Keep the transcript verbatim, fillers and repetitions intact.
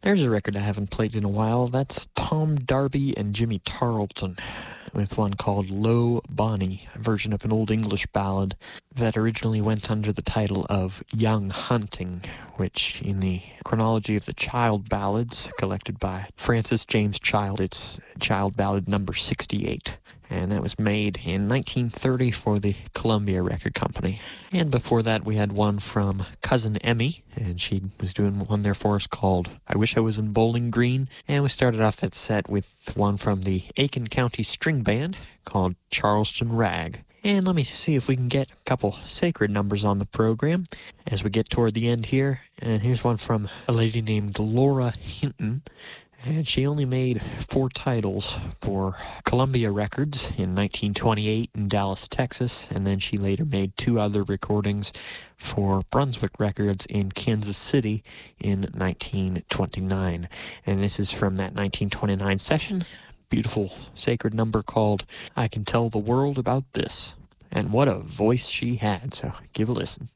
There's a record I haven't played in a while. That's Tom Darby and Jimmy Tarleton with one called Low Bonnie, a version of an old English ballad that originally went under the title of Young Hunting, which in the chronology of the child ballads collected by Francis James Child, it's child ballad number sixty-eight. And that was made in nineteen thirty for the Columbia Record Company. And before that, we had one from Cousin Emmy, and she was doing one there for us called I Wish I Was in Bowling Green. And we started off that set with one from the Aiken County String Band called Charleston Rag. And let me see if we can get a couple sacred numbers on the program as we get toward the end here. And here's one from a lady named Laura Hinton. And she only made four titles for Columbia Records in nineteen twenty-eight in Dallas, Texas, and then she later made two other recordings for Brunswick Records in Kansas City in nineteen twenty-nine. And this is from that nineteen twenty-nine session. Beautiful sacred number called I Can Tell the World About This. And what a voice she had, so give a listen.